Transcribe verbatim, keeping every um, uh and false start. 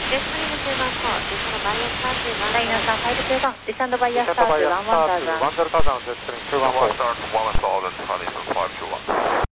ライナーさん、ファイブツーワン、ディサンドバイヤースターズ、ワンワンターザン。 ワンゼロターザン、ゼットリン、ツーワンフォー。 Start one solid, Honeyson five two one.